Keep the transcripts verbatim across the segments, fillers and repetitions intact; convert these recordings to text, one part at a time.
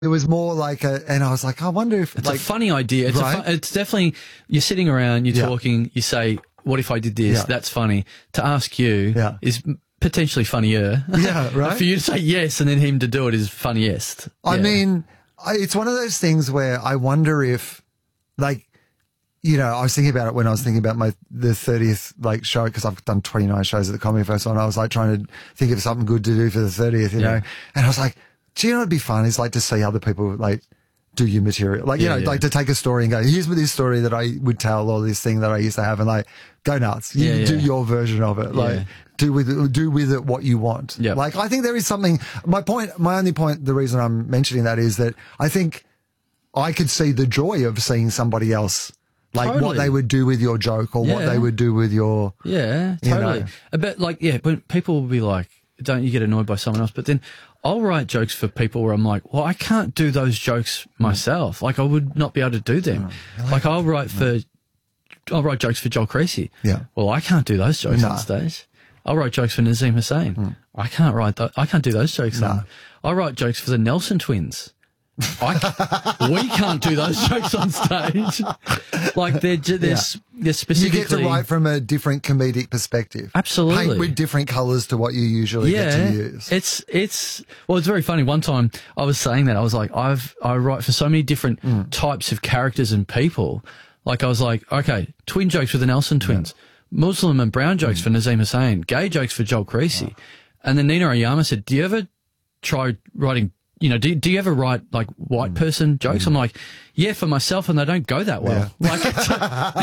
It was more like a, and I was like, I wonder if It's like, a funny idea. It's, right? a fun, it's definitely, you're sitting around, you're Yeah. talking, you say, what if I did this? Yeah. That's funny. To ask you Yeah. is potentially funnier. Yeah, right? For you to say yes and then him to do it is funniest. I Yeah. mean, I, it's one of those things where I wonder if, like, you know, I was thinking about it when I was thinking about my the thirtieth like show, because I've done twenty-nine shows at the Comedy Festival, and I was like trying to think of something good to do for the thirtieth, you Yeah. know, and I was like, do you know what'd be fun is like to see other people like do your material, like, you Yeah, know, yeah. like to take a story and go, here's this story that I would tell, or this thing that I used to have, and like go nuts, you Yeah, do yeah. your version of it, like Yeah. do with it, do with it what you want. Yep. Like I think there is something. My point, my only point, the reason I'm mentioning that is that I think I could see the joy of seeing somebody else, like what Totally. they would do with your joke, or what Yeah. they would do with your. Yeah, You totally. know. A bit like, yeah, when people will be like, don't you get annoyed by someone else? But then I'll write jokes for people where I'm like, well, I can't do those jokes myself. Like I would not be able to do them. Like I'll write for, I'll write jokes for Joel Creasy. Yeah. Well, I can't do those jokes No. on stage. I'll write jokes for Nazim Hussain. I can't write that. I can't do those jokes. On. I write jokes for the Nelson twins. I ca- we can't do those jokes on stage. Like they're ju- they're, s they're You specifically. get to write from a different comedic perspective. Absolutely. Paint with different colours to what you usually get to use. It's it's well, it's very funny. One time I was saying that I was like, I've I write for so many different Mm. types of characters and people. Like I was like, okay, twin jokes with the Nelson twins, Muslim and brown jokes Mm. for Nazim Hussain, gay jokes for Joel Creasy, and then Nina Oyama said, "Do you ever try writing?" You know, do, do you ever write like white person jokes? I'm like, yeah, for myself, and they don't go that well. Yeah. Like, it's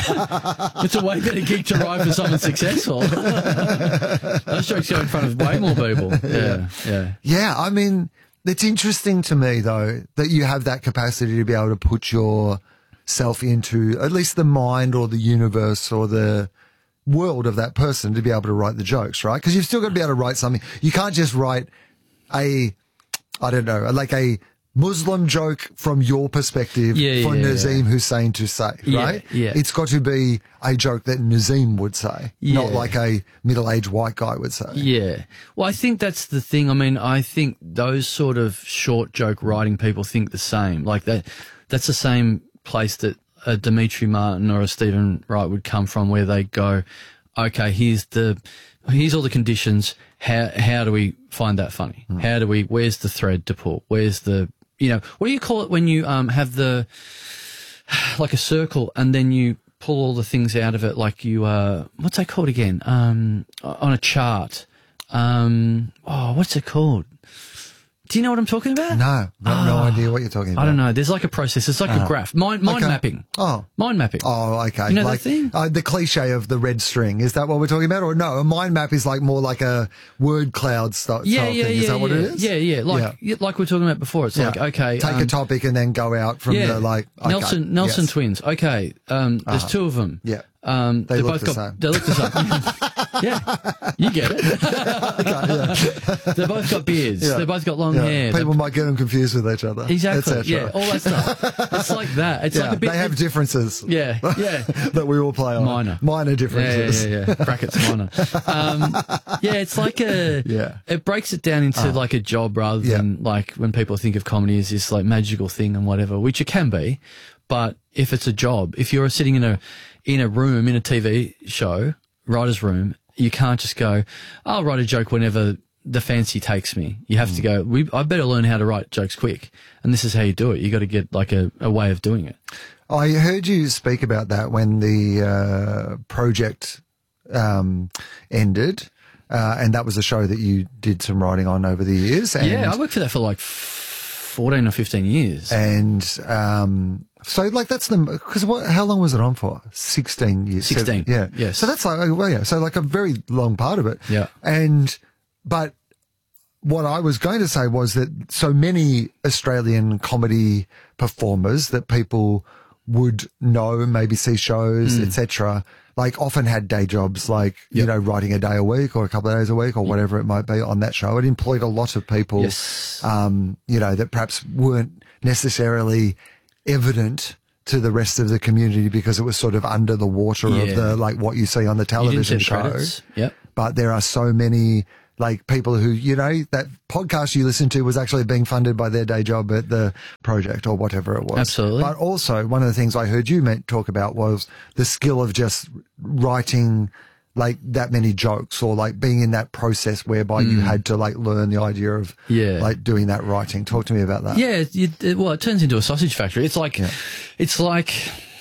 a, it's a way better gig to write for someone successful. Those jokes go in front of way more people. Yeah, yeah. Yeah, I mean, it's interesting to me though that you have that capacity to be able to put yourself into at least the mind or the universe or the world of that person to be able to write the jokes, right? Because you've still got to be able to write something. You can't just write a, I don't know, like a Muslim joke from your perspective Yeah, for yeah, Nazim Hussain to say, Yeah, right? yeah. It's got to be a joke that Nazim would say, not Yeah. like a middle-aged white guy would say. Yeah. Well, I think that's the thing. I mean, I think those sort of short joke writing people think the same. Like that, that's the same place that a Dimitri Martin or a Stephen Wright would come from, where they go, okay, here's the, here's all the conditions. How, how do we find that funny? Hmm. How do we, where's the thread to pull? Where's the, you know, what do you call it when you, um, have the, like a circle and then you pull all the things out of it, like you, uh, what's that called again? Um, on a chart. Um, oh, what's it called? Do you know what I'm talking about? No, no, no idea what you're talking about. I don't know. There's like a process. It's like a graph. Mind, mind Okay. mapping. Oh. Mind mapping. Oh, okay. You know like that thing? Uh, the cliche of the red string. Is that what we're talking about? Or no, a mind map is like more like a word cloud st- yeah, style yeah, thing. yeah. Is that what yeah. it is? Yeah, yeah. Like, Yeah. yeah, like we were talking about before. It's like, Yeah. okay. Take um, a topic and then go out from yeah, the like. Okay. Nelson, Nelson yes. twins. Okay. Um, there's two of them. Yeah. Um, They they're look both the got, same. They look the same. Yeah, you get it. They both got beards. Yeah. They both got long Yeah. hair. People They- might get them confused with each other. exactly. et cetera. Yeah, all that stuff. It's like that. It's Yeah, like a bit. they have differences. yeah, yeah. that we all play on. Minor. Minor Yeah, differences. yeah, yeah, yeah. Brackets minor. Um, yeah, it's like a. Yeah. It breaks it down into like a job rather Yeah. than like when people think of comedy as this like magical thing and whatever, which it can be. But if it's a job, if you're sitting in a in a room in a T V show, writer's room, you can't just go, I'll write a joke whenever the fancy takes me. You have to go, we, I better learn how to write jokes quick. And this is how you do it. You got to get like a, a way of doing it. I heard you speak about that when the uh, project um, ended, uh, and that was a show that you did some writing on over the years. And, Yeah, I worked for that for like fourteen or fifteen years. and um, so like that's the because what? How long was it on for? Sixteen years. sixteen, yeah. yes. So that's like well, yeah. So like a very long part of it. Yeah. And but what I was going to say was that so many Australian comedy performers that people would know, maybe see shows, et cetera, like often had day jobs, like, you know, writing a day a week or a couple of days a week or whatever it might be on that show. It employed a lot of people, Yes. um, you know, that perhaps weren't necessarily evident to the rest of the community because it was sort of under the water Yeah. of the, like what you see on the You didn't see television the show. credits. Yep. But there are so many like people who, you know, that podcast you listened to was actually being funded by their day job at the project or whatever it was. Absolutely. But also one of the things I heard you meant talk about was the skill of just writing like that many jokes, or like being in that process whereby mm. you had to like learn the idea of yeah. like doing that writing. Talk to me about that. Yeah. It, it, well, it turns into a sausage factory. It's like, yeah. it's like,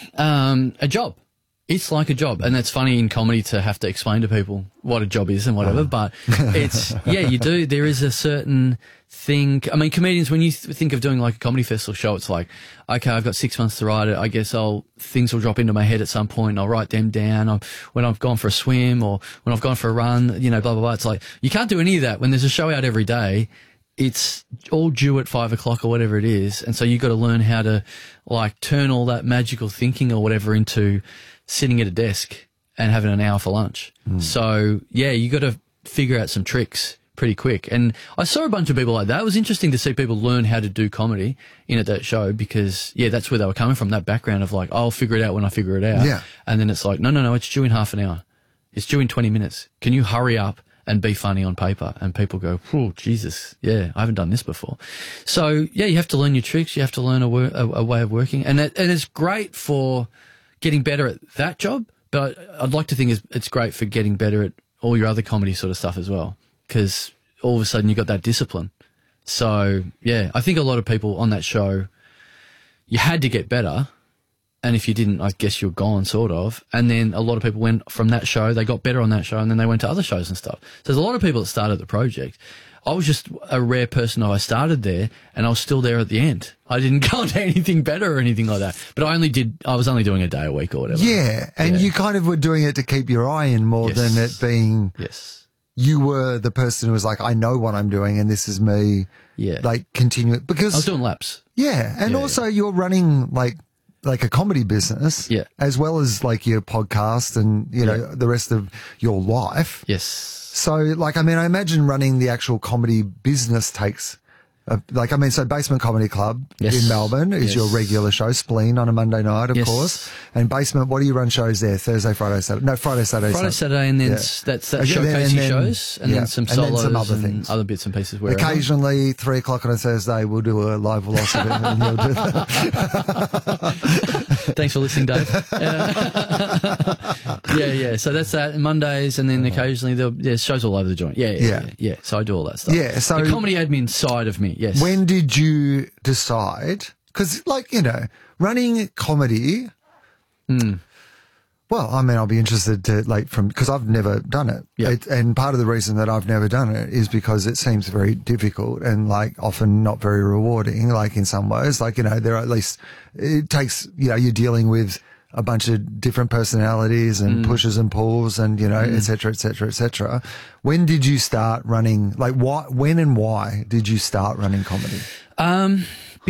um, a job. It's like a job. And that's funny in comedy to have to explain to people what a job is and whatever. Oh. But it's, yeah, you do. There is a certain thing. I mean, comedians, when you th- think of doing like a comedy festival show, it's like, okay, I've got six months to write it. I guess I'll, things will drop into my head at some point. I'll write them down. I'll, when I've gone for a swim or when I've gone for a run, you know, blah, blah, blah. It's like, you can't do any of that when there's a show out every day. It's all due at five o'clock or whatever it is. And so you've got to learn how to like turn all that magical thinking or whatever into sitting at a desk and having an hour for lunch. Mm. So yeah, you got to figure out some tricks pretty quick. And I saw a bunch of people like that. It was interesting to see people learn how to do comedy in at that show because yeah, that's where they were coming from, that background of like, I'll figure it out when I figure it out. Yeah. And then it's like, no, no, no, it's due in half an hour. It's due in twenty minutes. Can you hurry up and be funny on paper? And people go, oh, Jesus, yeah, I haven't done this before. So yeah, you have to learn your tricks. You have to learn a, wor- a, a way of working. And, it, and it's great for getting better at that job, but I'd like to think it's, it's great for getting better at all your other comedy sort of stuff as well, because all of a sudden you got that discipline. So yeah, I think a lot of people on that show, you had to get better, and if you didn't, I guess you're gone, sort of. And then a lot of people went from that show, they got better on that show, and then they went to other shows and stuff. So there's a lot of people that started the project. I was just a rare person. I started there and I was still there at the end. I didn't go into anything better or anything like that. But I only did, I was only doing a day a week or whatever. Yeah. And yeah. you kind of were doing it to keep your eye in more yes. than it being. Yes. You were the person who was like, I know what I'm doing and this is me. Yeah. Like continue because I was doing laps. Yeah. And yeah, also yeah. you're running like, like a comedy business. Yeah. As well as like your podcast and, you know, yeah. the rest of your life. Yes. So, like, I mean, I imagine running the actual comedy business takes, uh, like, I mean, so Basement Comedy Club yes. in Melbourne is yes. your regular show, Spleen on a Monday night, of yes. course. And Basement, what do you run shows there? Thursday, Friday, Saturday? No, Friday, Saturday, Friday, Saturday, Saturday, and then yeah. that's that okay, showcasing then, shows, and yeah. then some and solos, then some other and things, other bits and pieces. Wherever. Occasionally, three o'clock on a Thursday, we'll do a live velocity, and you'll do that. Thanks for listening, Dave. Uh, yeah, yeah. So that's that. Mondays, and then occasionally there'll there's shows all over the joint. Yeah, yeah, Yeah. yeah, yeah. So I do all that stuff. Yeah, so- the comedy admin side of me. Yes. When did you decide? Because, like, you know, running comedy. Mm. Well, I mean, I'll be interested to, like, from, because I've never done it. Yeah. it. And part of the reason that I've never done it is because it seems very difficult and, like, often not very rewarding, like, in some ways. Like, you know, there are at least, it takes, you know, you're dealing with a bunch of different personalities and mm. pushes and pulls and, you know, mm. et cetera, et cetera, et cetera. When did you start running, like, why, when and why did you start running comedy? Um,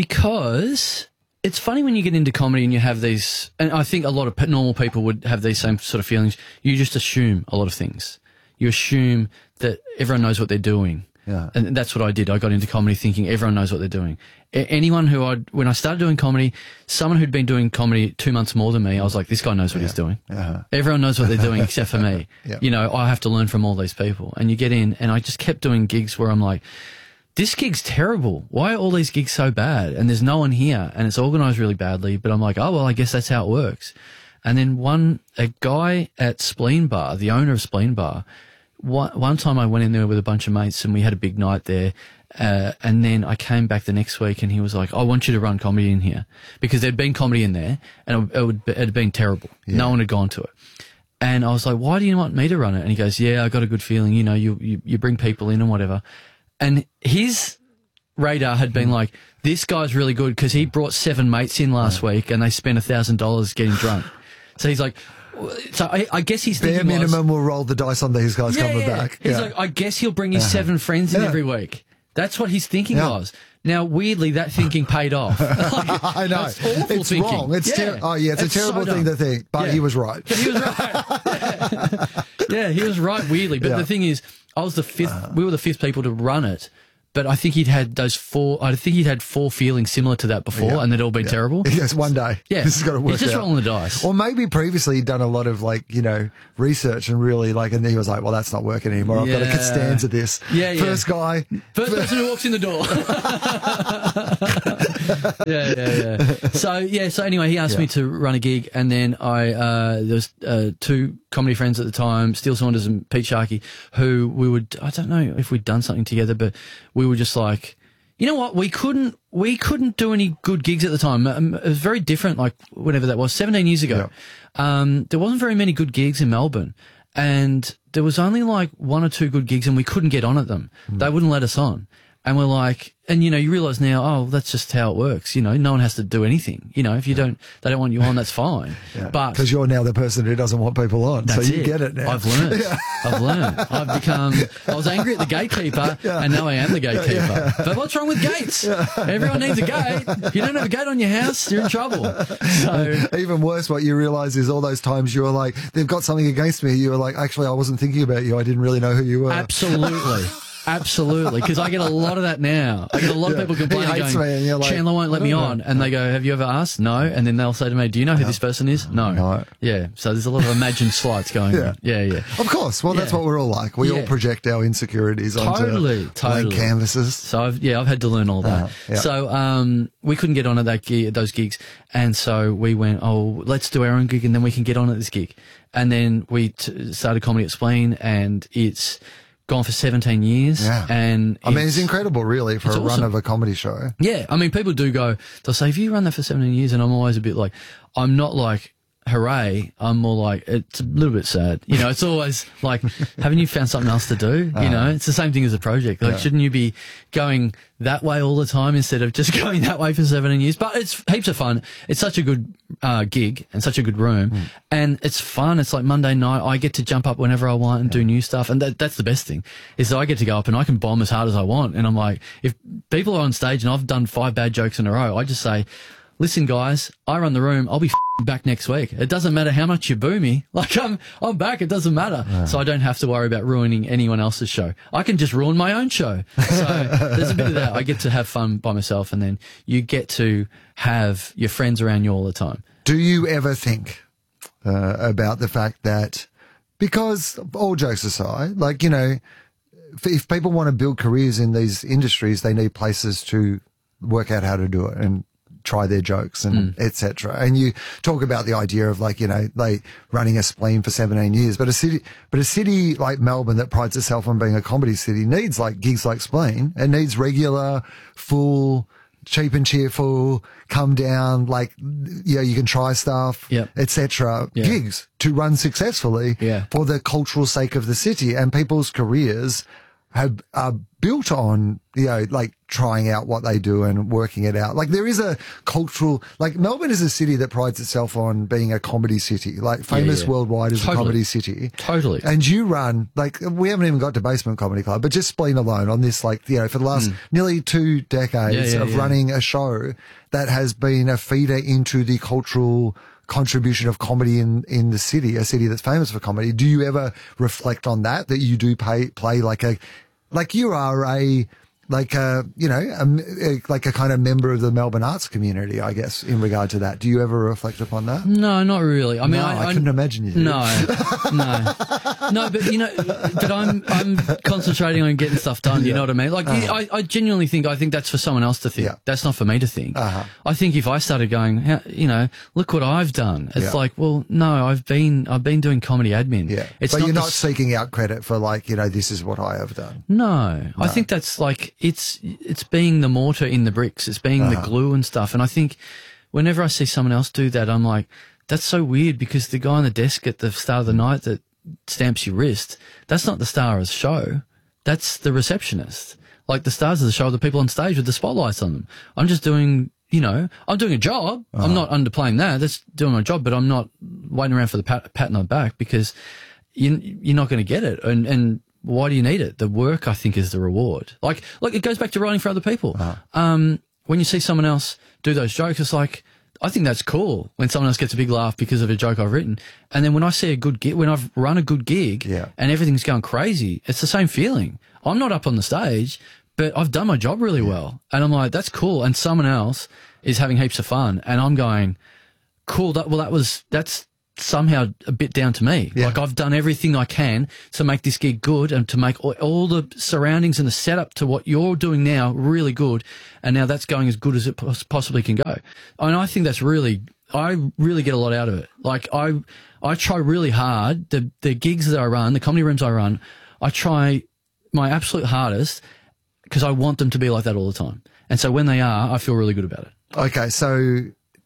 because it's funny when you get into comedy and you have these, and I think a lot of normal people would have these same sort of feelings. You just assume a lot of things. You assume that everyone knows what they're doing. Yeah. And that's what I did. I got into comedy thinking everyone knows what they're doing. A- anyone who I, when I started doing comedy, someone who'd been doing comedy two months more than me, I was like, this guy knows what yeah. he's doing. Uh-huh. Everyone knows what they're doing except for me. Yeah. You know, I have to learn from all these people. And you get in, and I just kept doing gigs where I'm like, this gig's terrible. Why are all these gigs so bad? And there's no one here, and it's organized really badly. But I'm like, oh, well, I guess that's how it works. And then one, a guy at Spleen Bar, the owner of Spleen Bar, one, one time I went in there with a bunch of mates and we had a big night there. Uh, and then I came back the next week and he was like, I want you to run comedy in here, because there'd been comedy in there and it, it, would, it had been terrible. Yeah. No one had gone to it. And I was like, why do you want me to run it? And he goes, yeah, I got a good feeling, you know, you, you, you bring people in and whatever. And his radar had been like, this guy's really good because he brought seven mates in last yeah. week and they spent a thousand dollars getting drunk. So he's like, so I, I guess he's bare thinking minimum was, will roll the dice on these guys yeah, coming yeah. back. He's yeah. like, I guess he'll bring his uh-huh. seven friends in yeah. every week. That's what his thinking yeah. was. Now, weirdly, that thinking paid off. Like, I know. That's awful it's thinking. wrong. It's yeah. ter- oh, yeah, it's, it's a terrible so thing to think, but yeah. he was right. But he was right. yeah. yeah, he was right, weirdly. But yeah. the thing is, I was the fifth, uh, we were the fifth people to run it. but I think he'd had those four. I think he'd had four feelings similar to that before, Yeah. and they'd all been Yeah. terrible. Yes, one day. Yeah, This has got to work He's just out. rolling the dice. Or maybe previously he'd done a lot of like, you know, research and really like, and then he was like, well, that's not working anymore. I've got to Yeah. stanza this. Yeah, yeah. First guy. First person who walks in the door. yeah, yeah, yeah. So yeah, so anyway, he asked Yeah. me to run a gig, and then I uh, there was uh, two comedy friends at the time, Steele Saunders and Pete Sharkey, who we would I don't know if we'd done something together, but we were just like, you know what, we couldn't we couldn't do any good gigs at the time. Um, it was very different, like whenever that was, seventeen years ago. Um, there wasn't very many good gigs in Melbourne. And there was only like one or two good gigs and we couldn't get on at them. Mm. They wouldn't let us on. And we're like, and you know, you realise now, oh, that's just how it works. You know, no one has to do anything. You know, if you yeah. don't, they don't want you on, that's fine. Yeah. But because you're now the person who doesn't want people on, so you it. get it now. I've learned. yeah. I've learned. I've become. I was angry at the gatekeeper, yeah. and now I am the gatekeeper. Yeah. But what's wrong with gates? Yeah. Everyone needs a gate. If you don't have a gate on your house, you're in trouble. So even worse, what you realise is all those times you were like, they've got something against me. You were like, actually, I wasn't thinking about you. I didn't really know who you were. Absolutely. Absolutely, because I get a lot of that now. I get a lot yeah. of people complaining, going, me and you're like, Chandler won't let me on. And they go, have you ever asked? No. And then they'll say to me, do you know who no. this person is? No. No. Yeah, so there's a lot of imagined slights going yeah. on. Yeah, yeah. Of course. Well, yeah. that's what we're all like. We yeah. all project our insecurities totally, onto totally. blank canvases. So, I've, yeah, I've had to learn all that. Uh, yeah. So um, we couldn't get on at that gig, those gigs. And so we went, oh, let's do our own gig and then we can get on at this gig. And then we t- started Comedy at Spleen, and it's gone for seventeen years. Yeah. And I mean, it's incredible, really, for a awesome. run of a comedy show. Yeah. I mean, people do go, they'll say, have you run that for seventeen years? And I'm always a bit like, I'm not like, hooray. I'm more like, it's a little bit sad. You know, it's always like, haven't you found something else to do? You uh, know, it's the same thing as a project. Like, yeah. shouldn't you be going that way all the time instead of just going that way for seventeen years? But it's heaps of fun. It's such a good uh, gig and such a good room. Mm. And it's fun. It's like Monday night. I get to jump up whenever I want and yeah. do new stuff. And that, that's the best thing, is that I get to go up and I can bomb as hard as I want. And I'm like, if people are on stage and I've done five bad jokes in a row, I just say, listen, guys, I run the room. I'll be f- back next week. It doesn't matter how much you boo me. Like, I'm, I'm back. It doesn't matter. Yeah. So I don't have to worry about ruining anyone else's show. I can just ruin my own show. So there's a bit of that. I get to have fun by myself, and then you get to have your friends around you all the time. Do you ever think uh, about the fact that, because all jokes aside, like, you know, if, if people want to build careers in these industries, they need places to work out how to do it and try their jokes and mm. et cetera. And you talk about the idea of, like, you know, like running a Spleen for seventeen years, but a city, but a city like Melbourne that prides itself on being a comedy city needs like gigs like Spleen. It needs regular, full, cheap and cheerful, come down, like, you know, you can try stuff, yep. et cetera. Yeah. Gigs to run successfully yeah. for the cultural sake of the city, and people's careers have are built on, you know, like trying out what they do and working it out. Like, there is a cultural, like, Melbourne is a city that prides itself on being a comedy city, like famous yeah, yeah. worldwide as totally. a comedy city. Totally. And you run, like, we haven't even got to Basement Comedy Club, but just Spleen alone on this, like, you know, for the last mm. nearly two decades yeah, yeah, of yeah. running a show that has been a feeder into the cultural contribution of comedy in, in the city, a city that's famous for comedy. Do you ever reflect on that, that you do pay, play like a, like you are a, like a, you know, a, a, like a kind of member of the Melbourne arts community, I guess, in regard to that. Do you ever reflect upon that? No, not really. I mean, no, I, I, I couldn't imagine you did. No, no, no, but you know, but I'm, I'm concentrating on getting stuff done. You yeah. know what I mean? Like, uh-huh. I, I genuinely think, I think that's for someone else to think. Yeah. That's not for me to think. Uh-huh. I think if I started going, you know, look what I've done. It's yeah. like, well, no, I've been, I've been doing comedy admin. Yeah. It's but not you're not s- seeking out credit for, like, you know, this is what I have done. No, no. I think that's like, it's, it's being the mortar in the bricks. It's being uh-huh. the glue and stuff. And I think whenever I see someone else do that, I'm like, that's so weird, because the guy on the desk at the start of the night that stamps your wrist, that's not the star of the show. That's the receptionist. Like, the stars of the show are the people on stage with the spotlights on them. I'm just doing, you know, I'm doing a job. Uh-huh. I'm not underplaying that. That's doing my job, but I'm not waiting around for the pat, pat on the back, because you, you're not going to get it. And, and, why do you need it? The work, I think, is the reward. Like, look, it goes back to writing for other people. Uh-huh. Um, when you see someone else do those jokes, it's like, I think that's cool when someone else gets a big laugh because of a joke I've written. And then when I see a good gig, when I've run a good gig yeah. and everything's going crazy, it's the same feeling. I'm not up on the stage, but I've done my job really well. And I'm like, that's cool. And someone else is having heaps of fun. And I'm going, cool. That, well, that was, that's somehow a bit down to me. Yeah. Like I've done everything I can to make this gig good and to make all, all the surroundings and the setup to what you're doing now really good. And now that's going as good as it pos- possibly can go. And I think that's really, I really get a lot out of it. Like I, I try really hard. The, the gigs that I run, the comedy rooms I run, I try my absolute hardest because I want them to be like that all the time. And so when they are, I feel really good about it. Okay. So,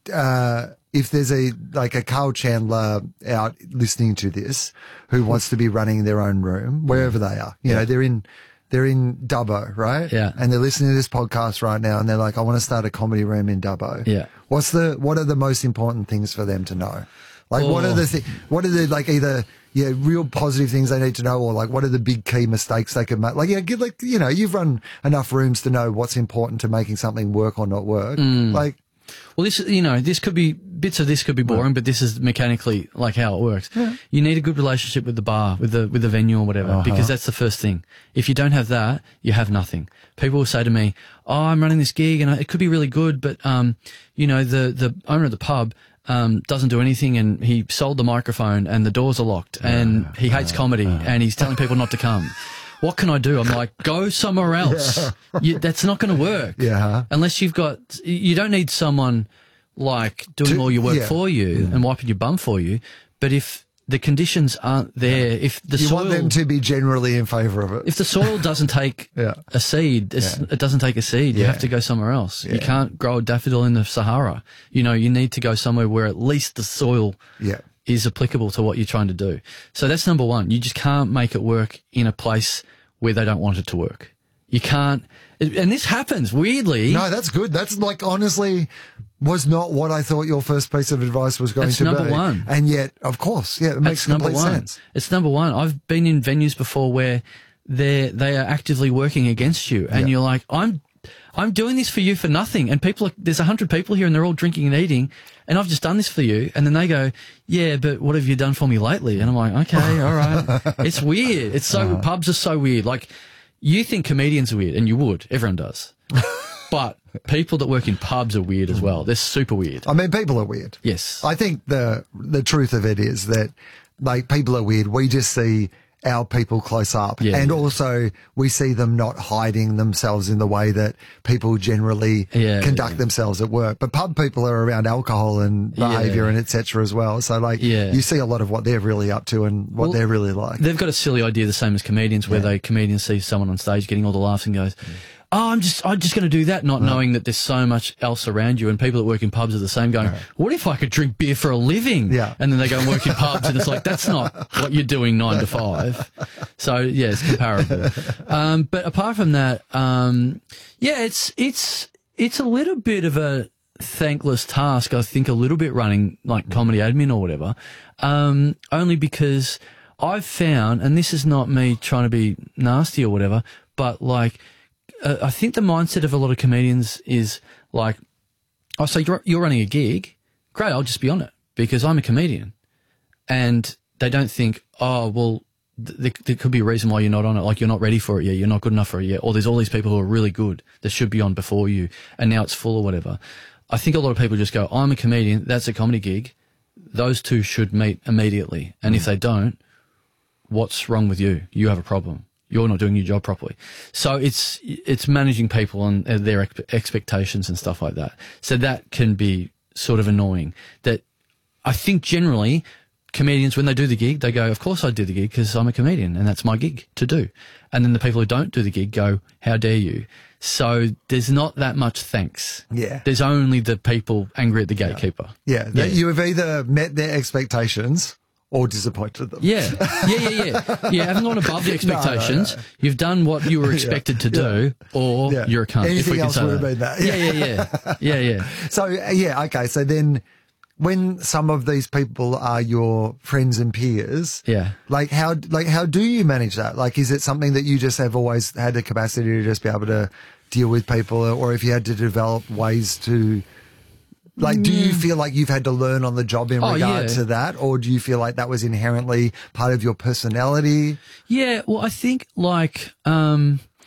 uh, if there's a, like a Carl Chandler out listening to this who wants to be running their own room, wherever they are, you Yeah. know, they're in, they're in Dubbo, right? Yeah. And they're listening to this podcast right now and they're like, I want to start a comedy room in Dubbo. Yeah. What's the, what are the most important things for them to know? Like, what are the, thi- what are the, like, either, yeah, real positive things they need to know, or like, what are the big key mistakes they could make? Like, yeah, get, like, you know, you've run enough rooms to know what's important to making something work or not work. Like, Well, this, you know, this could be, bits of this could be boring, but this is mechanically like how it works. Yeah. You need a good relationship with the bar, with the, with the venue or whatever, Uh-huh. because that's the first thing. If you don't have that, you have nothing. People will say to me, oh, I'm running this gig and I, it could be really good, but, um, you know, the, the owner of the pub, um, doesn't do anything and he sold the microphone and the doors are locked and he hates comedy and he's telling people not to come. What can I do? I'm like, go somewhere else. Yeah. You, that's not going to work. Yeah. Unless you've got, you don't need someone like doing To- all your work yeah. for you and wiping your bum for you. But if the conditions aren't there, if the you soil, want them to be generally in favor of it. if the soil doesn't take Yeah. a seed, it's, Yeah. it doesn't take a seed. You Yeah. have to go somewhere else. Yeah. You can't grow a daffodil in the Sahara. You know, you need to go somewhere where at least the soil Yeah. is applicable to what you're trying to do. So that's number one. You just can't make it work in a place where they don't want it to work. You can't, and this happens weirdly. No, that's good. That's like, honestly, was not what I thought your first piece of advice was going That's to be. number one. And yet, of course, yeah, it makes That's number complete one. sense. It's number one. I've been in venues before where they they are actively working against you, and Yeah. you're like, I'm I'm doing this for you for nothing, and people are, there's a hundred people here, and they're all drinking and eating, and I've just done this for you, and then they go, yeah, but what have you done for me lately? And I'm like, okay, all right. It's weird. It's so Uh-huh. pubs are so weird. Like you think comedians are weird, and you would. Everyone does. But people that work in pubs are weird as well. They're super weird. I mean, people are weird. Yes. I think the the truth of it is that, like, people are weird. We just see our people close up. Yeah, and yeah. also we see them not hiding themselves in the way that people generally Yeah, conduct yeah. themselves at work. But pub people are around alcohol and behaviour Yeah. and et cetera as well. So, like, Yeah. you see a lot of what they're really up to and what Well, they're really like. They've got a silly idea, the same as comedians, where they comedians see someone on stage getting all the laughs and goes, "Oh, I'm just, I'm just going to do that," not knowing that there's so much else around you. And people that work in pubs are the same, going, "What if I could drink beer for a living?" Yeah. And then they go and work in pubs, and it's like that's not what you're doing nine to five. So yeah, it's comparable. Um, but apart from that, um, yeah, it's it's it's a little bit of a thankless task, I think, a little bit running like comedy admin or whatever, um, only because I've found, and this is not me trying to be nasty or whatever, but like, uh, I think the mindset of a lot of comedians is like, oh, so you're, you're running a gig, great, I'll just be on it because I'm a comedian. And they don't think, oh, well, th- there could be a reason why you're not on it. Like you're not ready for it yet. You're not good enough for it yet. Or there's all these people who are really good that should be on before you and now it's full or whatever. I think a lot of people just go, I'm a comedian. That's a comedy gig. Those two should meet immediately. And if they don't, what's wrong with you? You have a problem. You're not doing your job properly. So it's, it's managing people and their ex- expectations and stuff like that. So that can be sort of annoying. That I think generally comedians, when they do the gig, they go, of course I do the gig because I'm a comedian and that's my gig to do. And then the people who don't do the gig go, how dare you? So there's not that much thanks. Yeah. There's only the people angry at the gatekeeper. Yeah. Yeah. That you have either met their expectations or disappointed them. Yeah. Yeah, yeah, yeah. You haven't gone above the expectations. No, no, no. You've done what you were expected to do, or Yeah. you're a cunt. if Anything we can else say would have that. been that. Yeah, yeah, yeah. Yeah, yeah. So, uh, yeah, okay. So then when some of these people are your friends and peers, Yeah. like how, like how do you manage that? Like, is it something that you just have always had the capacity to just be able to deal with people, or if you had to develop ways to, like, do you feel like you've had to learn on the job in Oh, regard yeah. to that, or do you feel like that was inherently part of your personality? Yeah, well, I think like um,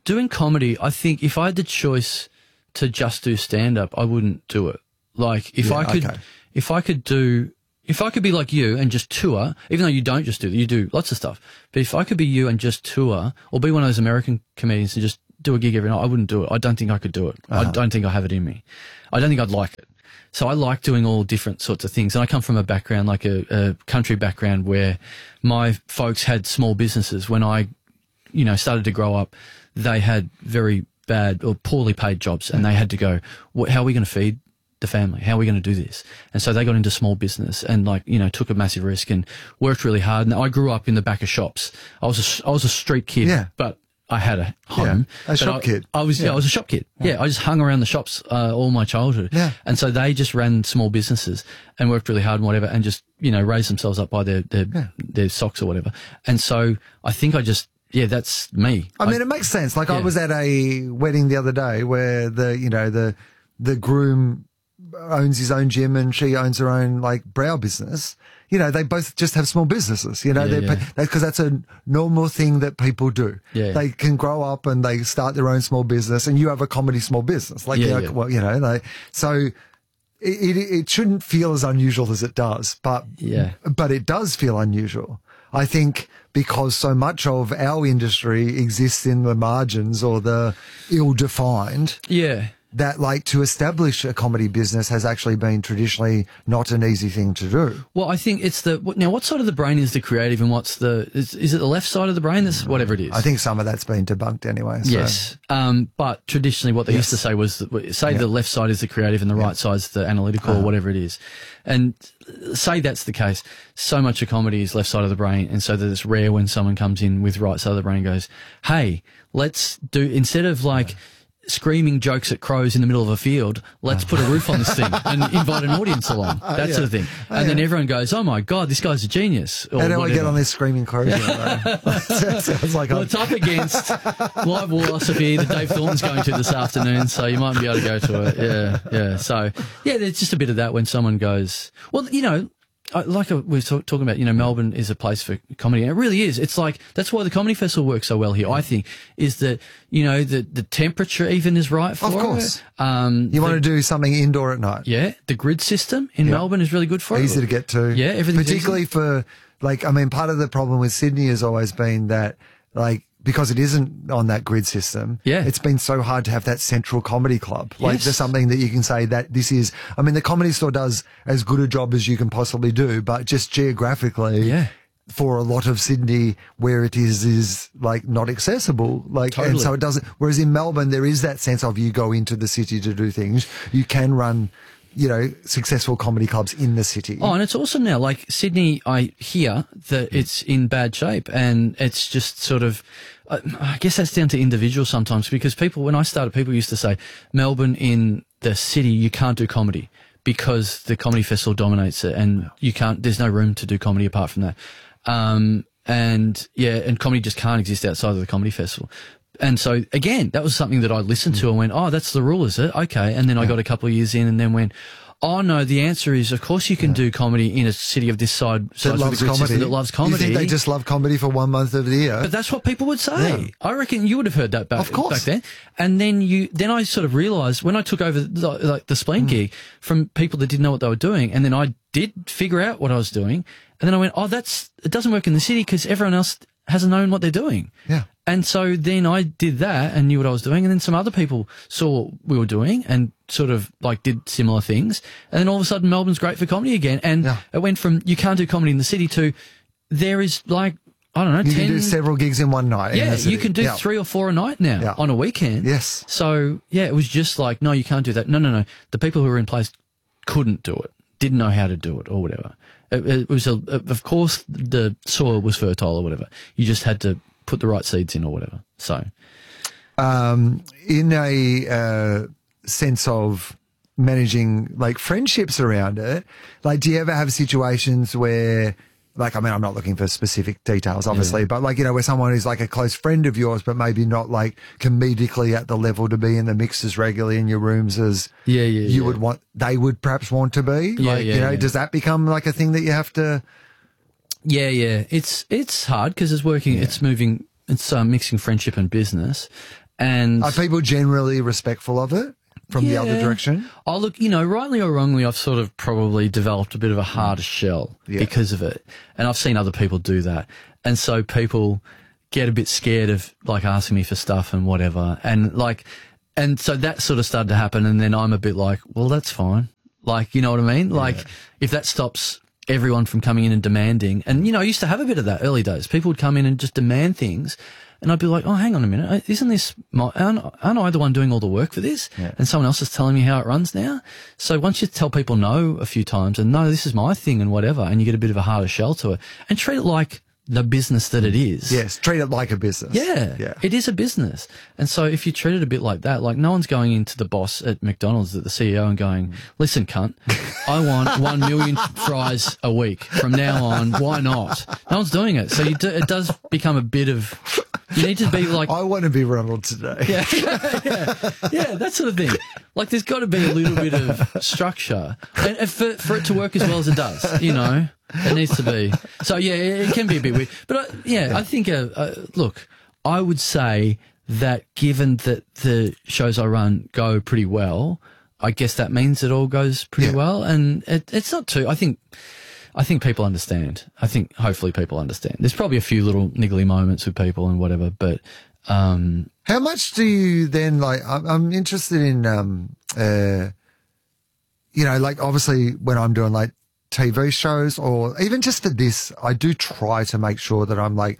doing comedy, I think if I had the choice to just do stand up, I wouldn't do it. Like if Yeah, I could, okay. if I could do, if I could be like you and just tour, even though you don't just do that, you do lots of stuff. But if I could be you and just tour, or be one of those American comedians and just do a gig every night, I wouldn't do it. I don't think I could do it. Uh-huh. I don't think I have it in me. I don't think I'd like it. So I like doing all different sorts of things. And I come from a background, like a, a country background, where my folks had small businesses. When I, you know, started to grow up, they had very bad or poorly paid jobs, and they had to go, "What? How are we going to feed the family? How are we going to do this?" And so they got into small business and, like, you know, took a massive risk and worked really hard. And I grew up in the back of shops. I was a, I was a street kid, Yeah. but I had a home. Yeah, a shop I, kid. I was, yeah. Yeah. I was a shop kid. Yeah. I just hung around the shops, uh, all my childhood. Yeah. And so they just ran small businesses and worked really hard and whatever, and just, you know, raised themselves up by their, their, Yeah. their socks or whatever. And so I think I just, yeah, that's me. I mean, it makes sense. Like I Yeah. was at a wedding the other day where the, you know, the, the groom owns his own gym and she owns her own like brow business. You know, they both just have small businesses, you know, Yeah, they're, yeah. because that's a normal thing that people do. Yeah. They can grow up and they start their own small business, and you have a comedy small business. Like, Yeah, you know, yeah. well, you know, they, so it, it, it shouldn't feel as unusual as it does, but, Yeah. but it does feel unusual. I think because so much of our industry exists in the margins or the ill-defined, Yeah. that like to establish a comedy business has actually been traditionally not an easy thing to do. Well, I think it's the, what- now what side of the brain is the creative and what's the, is, is it the left side of the brain? That's whatever it is. I think some of that's been debunked anyway. So. Yes. Um, but traditionally what they Yes. used to say was, that, say the left side is the creative and the right side's the analytical Uh-huh. or whatever it is. And say that's the case. So much of comedy is left side of the brain. And so that it's rare when someone comes in with right side of the brain and goes, hey, let's do, instead of like, screaming jokes at crows in the middle of a field, let's put a roof on this thing and invite an audience along. That yeah. sort of thing. Oh, And then yeah. everyone goes, oh my God, this guy's a genius. Or How do I get whatever. on this screaming crows? Sounds like Well, I'm, it's up against Live Philosophy that Dave Thornton's going to this afternoon, so you might be able to go to it. Yeah, yeah. So, yeah, there's just a bit of that when someone goes, well, you know, I- like we were talk, talking about, you know, Melbourne is a place for comedy, and it really is. It's like, that's why the Comedy Festival works so well here, I think, is that, you know, the, the temperature even is right for Of course. it. Um, you want the- to do something indoor at night. yeah, the grid system in Melbourne is really good for Easy it. to get to. Yeah, everything's particularly for like, I mean, part of the problem with Sydney has always been that like, because it isn't on that grid system, Yeah. it's been so hard to have that central comedy club. Like Yes. there's something that you can say that this is, I mean, the Comedy Store does as good a job as you can possibly do, but just geographically, Yeah. for a lot of Sydney where it is, is like not accessible. Like, and Totally. so it doesn't, whereas in Melbourne, there is that sense of you go into the city to do things. You can run, you know, successful comedy clubs in the city. Oh, and it's awesome now. Like Sydney, I hear that it's in bad shape, and it's just sort of, I I guess that's down to individuals sometimes, because people, when I started, people used to say, Melbourne in the city, you can't do comedy because the Comedy Festival dominates it, and you can't, there's no room to do comedy apart from that. Um, and yeah, and comedy just can't exist outside of the Comedy Festival. And so again, that was something that I listened to and went, oh, that's the rule, is it? Okay. And then I got a couple of years in and then went, oh no, the answer is, of course you can do comedy in a city of this side, that size with a loves grid system comedy. that loves You comedy. think they just love comedy for one month of the year? But that's what people would say. Yeah. I reckon you would have heard that back, Of course. back then. And then you, then I sort of realised when I took over the, like the Spleen gig from people that didn't know what they were doing, and then I did figure out what I was doing, and then I went, oh, that's, it doesn't work in the city because everyone else hasn't known what they're doing. Yeah. And so then I did that and knew what I was doing, and then some other people saw what we were doing and sort of like did similar things, and then all of a sudden Melbourne's great for comedy again, and Yeah. it went from you can't do comedy in the city to there is like, I don't know, You ten can do several gigs in one night. in yeah, the city. you can do Yeah. three or four a night now Yeah. on a weekend. Yes. So, yeah, it was just like, no, you can't do that. No, no, no. The people who were in place couldn't do it, didn't know how to do it or whatever. It, it was, a, of course, the soil was fertile or whatever. You just had to put the right seeds in or whatever. So, Um, in a uh, sense of managing like friendships around it, like, do you ever have situations where, like, I mean, I'm not looking for specific details, obviously, but like, you know, where someone is like a close friend of yours, but maybe not like comedically at the level to be in the mix as regularly in your rooms as Yeah, yeah, you yeah. would want, they would perhaps want to be. Yeah, like, yeah, you know, yeah. does that become like a thing that you have to? yeah, yeah. It's, it's hard because it's working, it's moving, it's um, mixing friendship and business. And Are people generally respectful of it from the other Yeah. direction? Oh, look, you know, rightly or wrongly, I've sort of probably developed a bit of a harder shell Yeah. because of it. And I've seen other people do that. And so people get a bit scared of like asking me for stuff and whatever. And like, and so that sort of started to happen. And then I'm a bit like, well, that's fine. Like, you know what I mean? Like if that stops everyone from coming in and demanding, and you know, I used to have a bit of that early days. People would come in and just demand things. And I'd be like, oh, hang on a minute. Isn't this my, aren't, aren't I the one doing all the work for this? Yeah. And someone else is telling me how it runs now. So once you tell people no a few times and no, this is my thing and whatever, and you get a bit of a harder shell to it and treat it like the business that it is. Yes, treat it like a business. Yeah, Yeah. it is a business. And so if you treat it a bit like that, like no one's going into the boss at McDonald's, at the C E O and going, listen, cunt, I want one million fries a week from now on. Why not? No one's doing it. So you do, it does become a bit of, you need to be like, I want to be Ronald today. yeah, yeah, yeah, that sort of thing. Like there's got to be a little bit of structure and, and for, for it to work as well as it does, you know. It needs to be. So, yeah, it can be a bit weird. But, I, yeah, I think, uh, uh, look, I would say that given that the shows I run go pretty well, I guess that means it all goes pretty Yeah. well. And it, it's not too, I think, I think people understand. I think hopefully people understand. There's probably a few little niggly moments with people and whatever, but, um, How much do you then like? I'm, I'm interested in, um, uh, you know, like obviously when I'm doing like T V shows or even just for this, I do try to make sure that I'm like,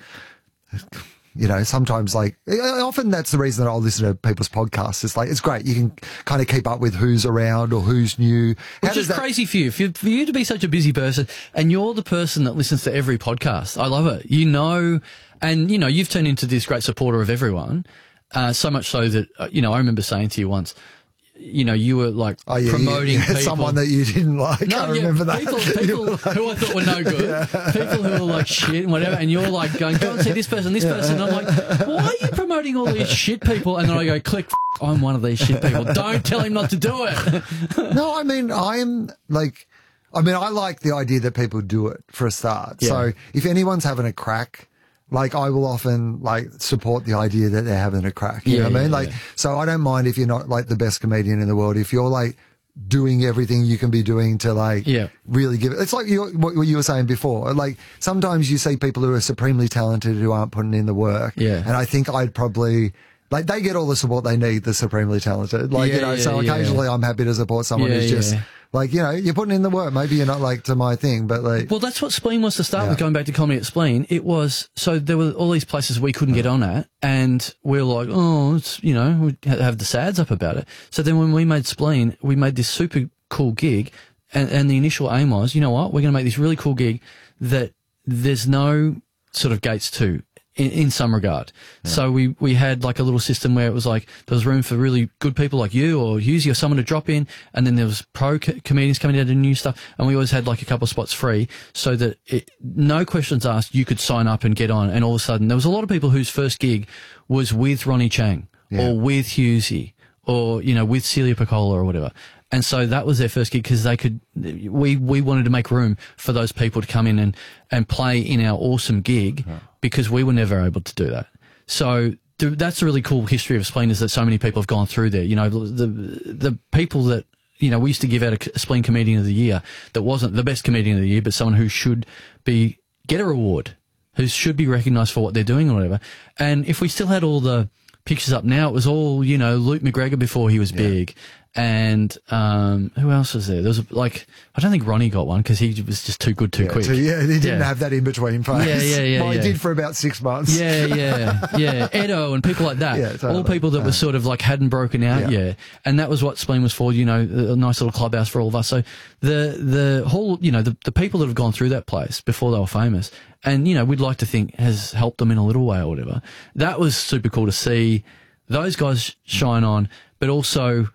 you know, sometimes like often that's the reason that I'll listen to people's podcasts. It's like it's great. You can kind of keep up with who's around or who's new. How Which does is that- crazy for you. For, for you to be such a busy person and you're the person that listens to every podcast. I love it. You know, and you know, you've turned into this great supporter of everyone. Uh, so much so that, uh, you know, I remember saying to you once, you know, you were like Oh, yeah, promoting yeah, people. someone that you didn't like. No, I yeah, remember that. people, people who I thought were no good, people who were like shit and whatever, and you're like going, go and see this person, this person. And I'm like, why are you promoting all these shit people? And then I go, click, f- I'm one of these shit people. Don't tell him not to do it. No, I mean, I'm like, I mean, I like the idea that people do it for a start. Yeah. So if anyone's having a crack, like I will often like support the idea that they're having a crack. You Yeah, know what I mean? yeah, Like, yeah. so I don't mind if you're not like the best comedian in the world. If you're like doing everything you can be doing to like Yeah. really give it. It's like you, what you were saying before. Like sometimes you see people who are supremely talented who aren't putting in the work. Yeah. And I think I'd probably. Like they get all the support they need, the supremely talented. Like, you Yeah, know, yeah, so yeah. occasionally I'm happy to support someone Yeah, who's just yeah. like, you know, you're putting in the work. Maybe you're not like to my thing, but like, Well, that's what Spleen was to start Yeah. with, going back to Comedy at Spleen. It was, so there were all these places we couldn't get on at, and we were like, oh, it's, you know, we have the sads up about it. So then when we made Spleen, we made this super cool gig, and, and the initial aim was, you know what, we're going to make this really cool gig that there's no sort of gates to. In, in some regard. Yeah. So we, we had like a little system where it was like, there was room for really good people like you or Husey or someone to drop in. And then there was pro co- comedians coming out and new stuff. And we always had like a couple of spots free so that it, no questions asked, you could sign up and get on. And all of a sudden there was a lot of people whose first gig was with Ronnie Chang Yeah. or with Husey or, you know, with Celia Piccola or whatever. And so that was their first gig because they could, we, we wanted to make room for those people to come in and, and play in our awesome gig yeah. because we were never able to do that. So th- that's a really cool history of Spleen is that so many people have gone through there. You know, the, the people that, you know, we used to give out a, a Spleen Comedian of the Year that wasn't the best comedian of the year, but someone who should be, get a reward, who should be recognised for what they're doing or whatever. And if we still had all the pictures up now, it was all, you know, Luke McGregor before he was yeah. big. And um, who else was there? There was like, I don't think Ronnie got one because he was just too good too yeah, quick. Too, yeah, he didn't yeah. have that in between phase. Yeah, yeah, yeah. Well, yeah. he did for about six months. Yeah, yeah, yeah. Edo and people like that. Yeah, totally. All people that yeah. were sort of like hadn't broken out yeah. yet. And that was what Spleen was for, you know, a nice little clubhouse for all of us. So the the whole, you know, the, the people that have gone through that place before they were famous, and, you know, we'd like to think has helped them in a little way or whatever. That was super cool to see those guys shine on, but also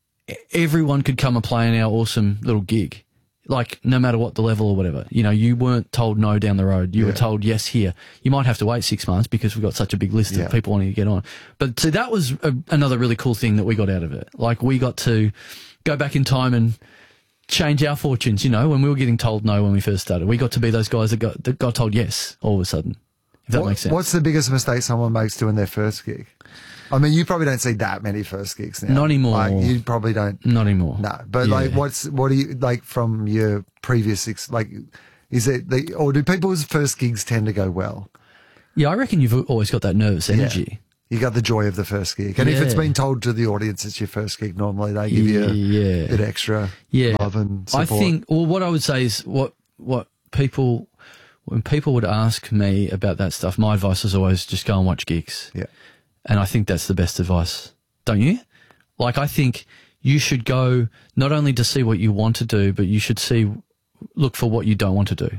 everyone could come and play in our awesome little gig. Like, no matter what the level or whatever. You know, you weren't told no down the road. You yeah. were told yes here. You might have to wait six months because we've got such a big list yeah. of people wanting to get on. But so that was a, another really cool thing that we got out of it. Like, we got to go back in time and change our fortunes, you know, when we were getting told no when we first started. We got to be those guys that got, that got told yes all of a sudden. If that What- makes sense. What's the biggest mistake someone makes doing their first gig? I mean, you probably don't see that many first gigs now. Not anymore. Like, you probably don't. Not anymore. No, but Yeah. like, what's what do you like from your previous ex- like? Is it the or do people's first gigs tend to go well? Yeah, I reckon you've always got that nervous energy. You got the joy of the first gig, and if it's Yeah. been told to the audience it's your first gig, normally they give you a Yeah. bit extra Yeah. love and I support. think, well, what I would say is what, what people, when people would ask me about that stuff, my advice is always just go and watch gigs. yeah, And I think that's the best advice, don't you? Like, I think you should go not only to see what you want to do, but you should see, look for what you don't want to do.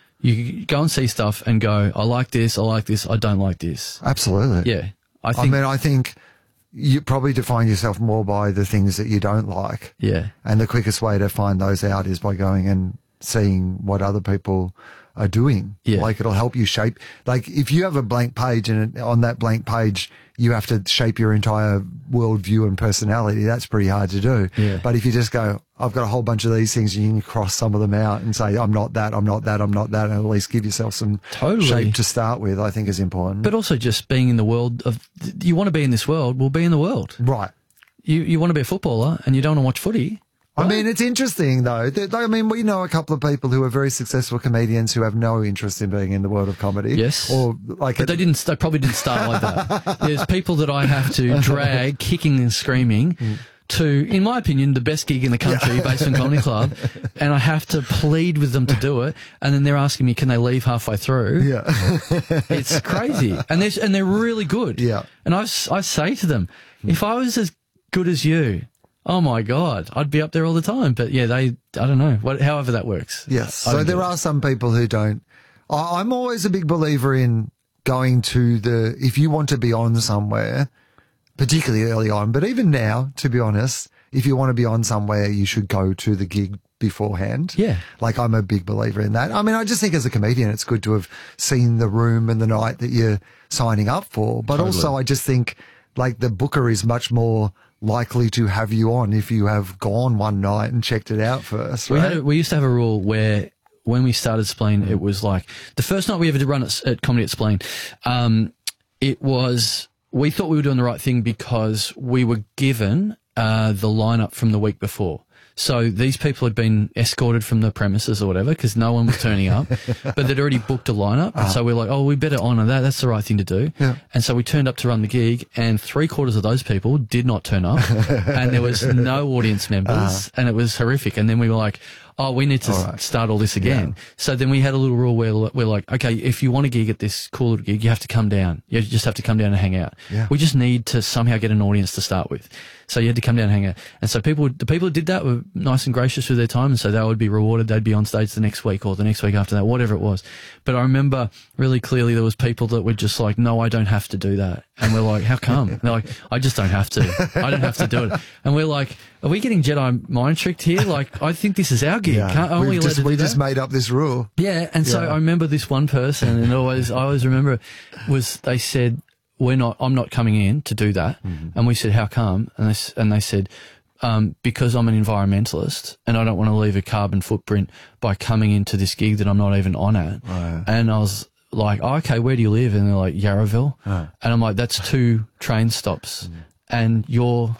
You go and see stuff and go, I like this, I like this, I don't like this. absolutely. Yeah. I I think, mean, I think you probably define yourself more by the things that you don't like. yeah. And the quickest way to find those out is by going and seeing what other people are doing. Yeah. Like it'll help you shape, like if you have a blank page and on that blank page, you have to shape your entire worldview and personality. That's pretty hard to do. Yeah. But if you just go, I've got a whole bunch of these things, and you can cross some of them out and say, I'm not that, I'm not that, I'm not that, and at least give yourself some Totally. shape to start with, I think is important. But also just being in the world of, you want to be in this world, well, be in the world. right. You, you want to be a footballer and you don't want to watch footy. I mean, it's interesting though. that- I mean, we know a couple of people who are very successful comedians who have no interest in being in the world of comedy. Yes. Or like, But they didn't. They probably didn't start like that. There's people that I have to drag, kicking and screaming, to, in my opinion, the best gig in the country, based on Comedy Club, and I have to plead with them to do it, and then they're asking me, can they leave halfway through? yeah, It's crazy, and they're and they're really good. Yeah. And I s- I say to them, if I was as good as you, oh my God, I'd be up there all the time. But yeah, they, I don't know, what, however that works. yes. I So don't there get it. are some people who don't. I, I'm always a big believer in going to the, if you want to be on somewhere, particularly early on, but even now, to be honest, if you want to be on somewhere, you should go to the gig beforehand. Yeah. Like I'm a big believer in that. I mean, I just think as a comedian, it's good to have seen the room and the night that you're signing up for. But also I just think like the booker is much more likely to have you on if you have gone one night and checked it out first. We Right? had a, we used to have a rule where when we started Spleen, it was like the first night we ever did run at, at Comedy at Spleen. Um, it was, we thought we were doing the right thing because we were given uh, the lineup from the week before. So these people had been escorted from the premises or whatever because no one was turning up, but they'd already booked a lineup. And so we're like, oh, we better honour that. That's the right thing to do. Yeah. And so we turned up to run the gig, and three quarters of those people did not turn up, and there was no audience members, and it was horrific. And then we were like, oh, we need to All right. s- start all this again. So then we had a little rule where we're like, okay, if you want a gig at this cool little gig, you have to come down. You just have to come down and hang out. Yeah. We just need to somehow get an audience to start with. So you had to come down and hang out. And so people, would- the people who did that were nice and gracious with their time. And so they would be rewarded. They'd be on stage the next week or the next week after that, whatever it was. But I remember really clearly there was people that were just like, no, I don't have to do that. And we're like, how come? And they're like, I just don't have to. I don't have to do it. And we're like, are we getting Jedi mind tricked here? Like, I think this is our gig. Can't, aren't we We've allowed just, to do we that? just made up this rule. Yeah, and so Yeah. I remember this one person, and always I always remember was they said, "We're not. I'm not coming in to do that." Mm-hmm. And we said, "How come?" And they s- and they said, um, "Because I'm an environmentalist, and I don't want to leave a carbon footprint by coming into this gig that I'm not even on at." Right. And I was like, oh, "Okay, where do you live?" And they're like, "Yarraville." Right. And I'm like, "That's two train stops, and you're."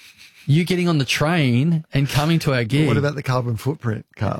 You getting on the train and coming to our gig. What about the carbon footprint, Carl?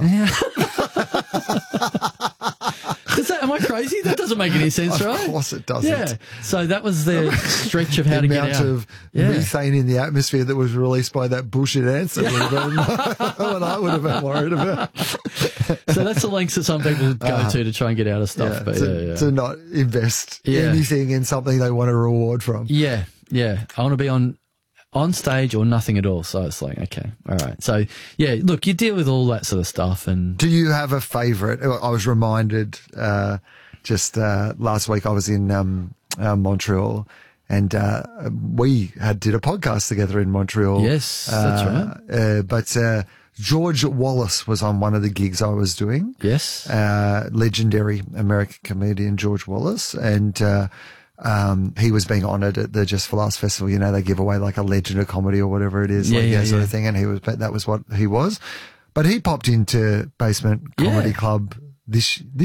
Does that, am I crazy? That doesn't make any sense, right? Of course it doesn't. Yeah. So that was the stretch of how The to get amount out. of Yeah. methane in the atmosphere that was released by that bullshit answer would have been what I would have been worried about. So that's the lengths that some people go to to try and get out of stuff. Yeah, but to, yeah, yeah. to not invest Yeah. anything in something they want a reward from. yeah, yeah. I want to be on on stage or nothing at all. So it's like, okay, all right. So yeah, look, you deal with all that sort of stuff, and Do you have a favourite? I was reminded uh, just uh, last week I was in um, uh, Montreal, and uh, we had did a podcast together in Montreal. Yes, that's uh, Uh, but uh, George Wallace was on one of the gigs I was doing. yes, Uh, legendary American comedian George Wallace, and uh, um, he was being honoured at the Just for Laughs festival. You know, they give away like a legend of comedy or whatever it is, Yeah, like yeah, that sort yeah. of thing. And he was, that was what he was. But he popped into Basement Comedy Yeah. Club this this year,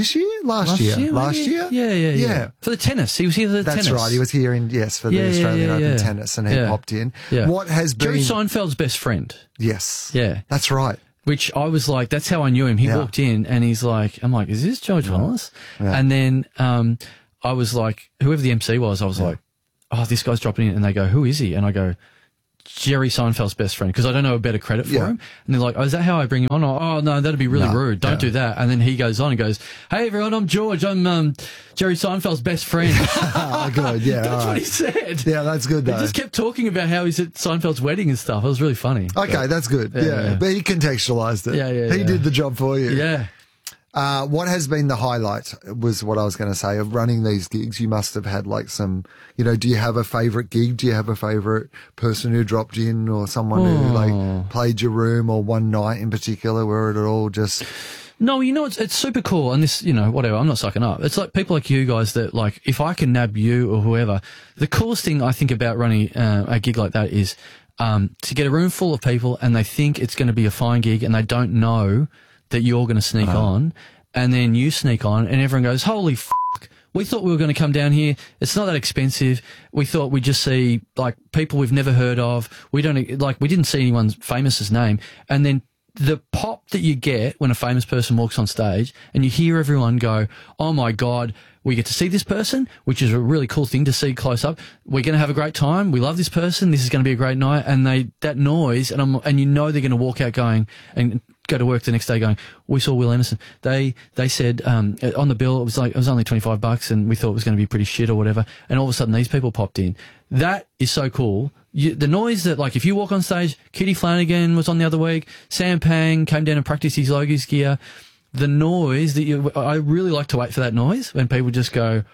Last, year. Last maybe? year? Yeah, yeah, yeah, Yeah. For the tennis. He was here for the That's tennis. right. He was here in, yes, for the Yeah, yeah, Australian yeah, Open yeah. tennis, and he Yeah. popped in. Yeah. What has been... Jerry Seinfeld's best friend. Yes. Yeah. That's right. Which I was like, that's how I knew him. He Yeah. walked in and he's like, I'm like, is this George Wallace? Yeah. And then um, I was like, whoever the M C was, I was like, oh, this guy's dropping in. And they go, who is he? And I go, Jerry Seinfeld's best friend, because I don't know a better credit for Yeah. him. And they're like, oh, is that how I bring him on? Oh, no, that'd be really No, rude. Don't yeah. do that. And then he goes on and goes, hey, everyone, I'm George. I'm um, Jerry Seinfeld's best friend. Oh, good. Yeah. That's all what right. he said. Yeah, that's good, He though. just kept talking about how he's at Seinfeld's wedding and stuff. It was really funny. Okay, that's good. Yeah, yeah. But he contextualized it. Yeah, yeah, He yeah. did the job for you. Yeah. Uh, what has been the highlight was what I was going to say of running these gigs. You must have had like some, you know, do you have a favorite gig? Do you have a favorite person who dropped in or someone who Oh. like played your room, or one night in particular where it all just, No, you know, it's it's super cool. And this, you know, whatever, I'm not sucking up. It's like people like you guys that, like, if I can nab you or whoever, the coolest thing I think about running uh, a gig like that is um, to get a room full of people and they think it's going to be a fine gig and they don't know that you're going to sneak Uh-huh. on, and then you sneak on and everyone goes, holy fuck, we thought we were going to come down here. It's not that expensive. We thought we'd just see like people we've never heard of. We don't like, we didn't see anyone's famous's name. And then the pop that you get when a famous person walks on stage and you hear everyone go, oh my God, we get to see this person, which is a really cool thing to see close up. We're going to have a great time. We love this person. This is going to be a great night. And they, that noise, and I'm, and you know they're going to walk out going and go to work the next day going, we saw Will Emerson. They, they said, um, on the bill, it was like, it was only twenty-five bucks and we thought it was going to be pretty shit or whatever. And all of a sudden these people popped in. That is so cool. You, the noise that, like, if you walk on stage, Kitty Flanagan was on the other week, Sam Pang came down and practiced his Logies gear. The noise that you, I really like to wait for that noise when people just go,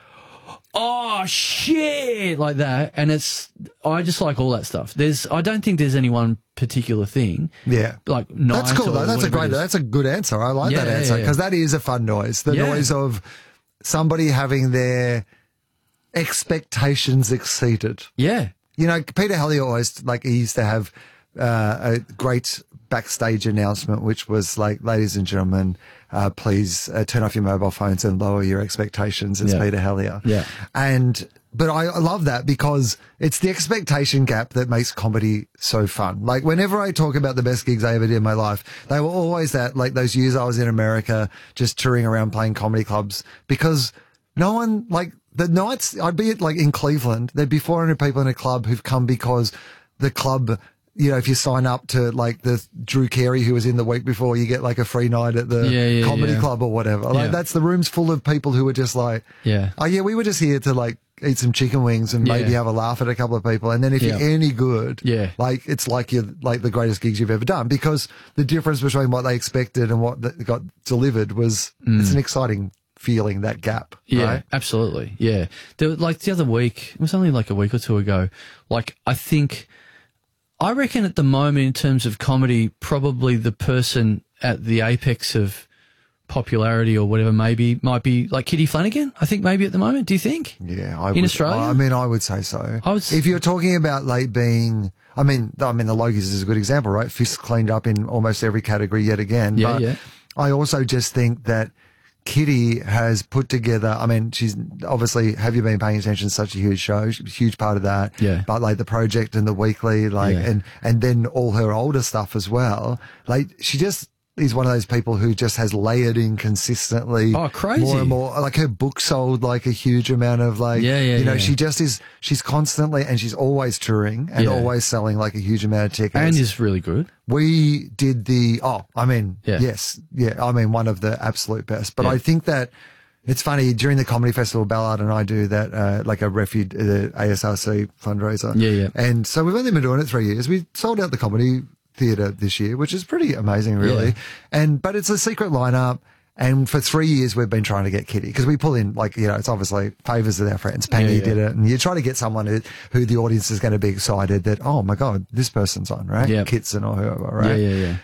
oh shit, like that. And it's, I just like all that stuff. There's, I don't think there's any one particular thing. yeah. Like night. That's cool or though. That's a whatever great, it is. that's a good answer. I like Yeah, that yeah, answer yeah. because that is a fun noise. The Yeah. noise of somebody having their expectations exceeded. Yeah. You know, Peter Hellier always, like, he used to have uh, a great backstage announcement, which was like, ladies and gentlemen, uh, please uh, turn off your mobile phones and lower your expectations. It's Yeah. Peter Hellier. Yeah. And, but I, I love that because it's the expectation gap that makes comedy so fun. Like, whenever I talk about the best gigs I ever did in my life, they were always that, like, those years I was in America, just touring around playing comedy clubs, because no one, like, the nights, I'd be at, like, in Cleveland, there'd be four hundred people in a club who've come because the club, you know, if you sign up to, like, the Drew Carey who was in the week before, you get, like, a free night at the Yeah, yeah, comedy yeah. club or whatever. Like, Yeah. that's the room's full of people who are just like, Yeah. oh, yeah, we were just here to, like, eat some chicken wings and maybe Yeah. have a laugh at a couple of people. And then if Yeah. you're any good, Yeah. like, it's like you're, like, the greatest gigs you've ever done, because the difference between what they expected and what th- got delivered was, it's an exciting feeling, that gap. Yeah, Right? absolutely. Yeah. There, was- like the other week, it was only like a week or two ago. Like, I think, I reckon at the moment in terms of comedy, probably the person at the apex of popularity or whatever maybe might be like Kitty Flanagan. I think maybe at the moment. Do you think? Yeah, I In would, Australia? I mean, I would say so. I was- if you're talking about like being, I mean, I mean, the Logies is a good example, right? Fists cleaned up in almost every category yet again. Yeah, but yeah. I also just think that Kitty has put together, I mean, she's obviously, Have You Been Paying Attention? Such a huge show, she's a huge part of that. Yeah. But like the project and the weekly, like, Yeah. and, and then all her older stuff as well. Like, she just is one of those people who just has layered in consistently. Oh, crazy. More and more. Like, her book sold like a huge amount of like, Yeah, yeah, you know, yeah. she just is, she's constantly, and she's always touring and Yeah. always selling like a huge amount of tickets. And is really good. We did the, oh, I mean, Yeah. yes, yeah, I mean, one of the absolute best. But Yeah. I think that it's funny, during the comedy festival, Ballard and I do that, uh, like a refuge, uh, A S R C fundraiser. Yeah, yeah. And so we've only been doing it three years. We sold out the comedy theatre this year, which is pretty amazing, really. Yeah. And, but it's a secret lineup. And for three years, we've been trying to get Kitty, because we pull in, like, you know, it's obviously favours with our friends. Pangy Yeah, yeah. did it. And you try to get someone who, who the audience is going to be excited that, oh my God, this person's on, right? Yeah. Kitson or whoever, right? Yeah, yeah, yeah.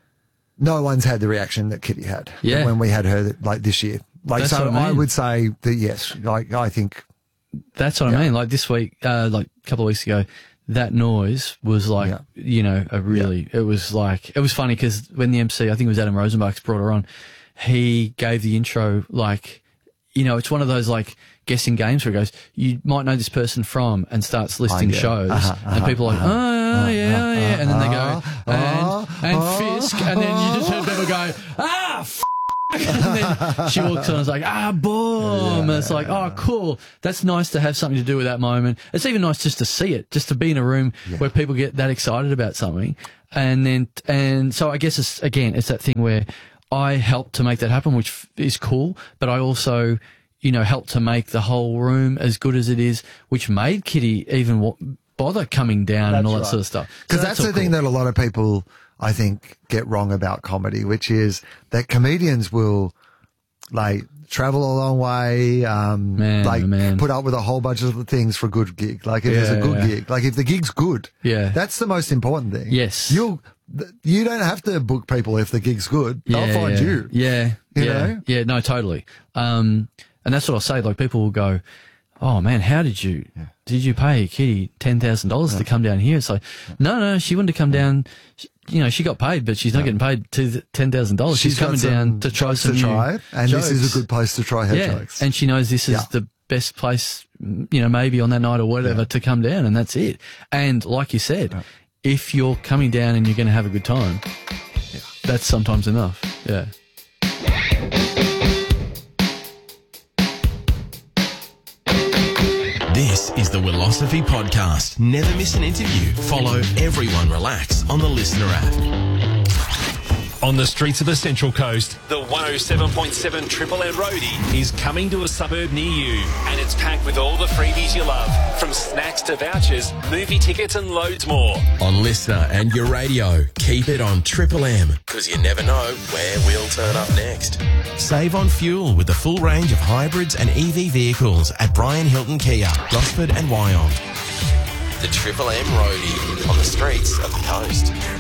No one's had the reaction that Kitty had Yeah. when we had her, like, this year. Like, That's so what I I mean. would say that yes, like, I think, That's what I mean. Like this week, uh, like a couple of weeks ago, that noise was like, Yeah. you know, a really, it was like, it was funny because when the M C, I think it was Adam Rosenbach's brought her on, he gave the intro like you know, it's one of those like guessing games where it goes, you might know this person from, and starts listing yeah. shows, Uh-huh, and uh-huh, people are like, uh-huh, oh, yeah, uh-huh, yeah, and then they go, uh-huh, and, uh-huh, and uh-huh, Fisk, and then you just heard people go, ah, f-. And then she walks on and is like, ah, boom. And it's like, oh, cool. That's nice to have something to do with that moment. It's even nice just to see it, just to be in a room Yeah. where people get that excited about something. And then, and so I guess it's, again, it's that thing where I help to make that happen, which f- is cool, but I also, you know, help to make the whole room as good as it is, which made Kitty even w- bother coming down and all that right. sort of stuff. Because So that's, all the thing cool. that a lot of people, I think, get wrong about comedy, which is that comedians will, like, travel a long way, um, Man, like, man. put up with a whole bunch of things for a good gig. Like, if Yeah, it's a good yeah. gig, like, if the gig's good, Yeah. that's the most important thing. Yes. You'll, th- you don't have to book people if the gig's good. They'll Yeah, find yeah. you. Yeah. You yeah. know? Yeah. No, totally. Um, and that's what I'll say. Like, people will go, oh man, how did you, did you pay Kitty ten thousand dollars to come down here? It's like, no, no, she wouldn't have come down. She, you know, she got paid, but she's not getting paid to ten thousand dollars. She's, got coming some down to try jokes some to try new it, and jokes. this is a good place to try her yeah. jokes. And she knows this is Yeah. the best place, you know, maybe on that night or whatever Yeah. to come down, and that's it. And like you said, Yeah. if you're coming down and you're going to have a good time, that's sometimes enough. Yeah. This is the Willosophy Podcast. Never miss an interview. Follow Everyone Relax on the Listener app. On the streets of the Central Coast, the one oh seven point seven Triple M Roadie is coming to a suburb near you. And it's packed with all the freebies you love, from snacks to vouchers, movie tickets and loads more. On Listener and your radio, keep it on Triple M, because you never know where we'll turn up next. Save on fuel with the full range of hybrids and E V vehicles at Brian Hilton Kia, Gosford and Wyong. The Triple M Roadie on the streets of the coast.